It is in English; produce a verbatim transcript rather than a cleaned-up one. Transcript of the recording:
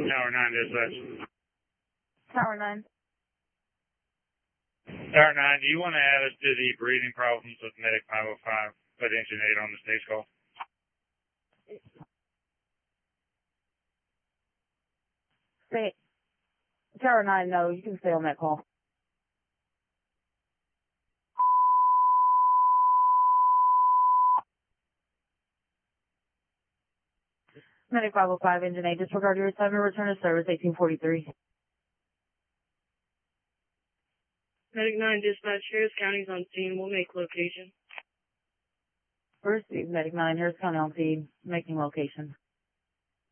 Tower nine dispatch. Tower nine. Tower nine, do you want to add us to the breathing problems with Medic five oh five? Put engine eight on the stage call. Stay. Tower nine, no, you can stay on that call. Medic five oh five, engine eight, disregard your assignment, return to service, eighteen forty-three. Medic nine, dispatch, Harris County's on scene. We'll make location. First, Medic nine, Harris County on scene, making location.